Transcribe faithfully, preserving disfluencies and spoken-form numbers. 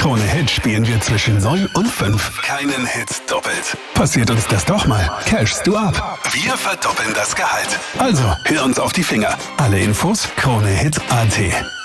Krone Hit spielen wir zwischen neun und fünf. Keinen Hit doppelt. Passiert uns das doch mal, cashst du ab. Wir verdoppeln das Gehalt. Also, hör uns auf die Finger. Alle Infos Krone Hit Punkt at.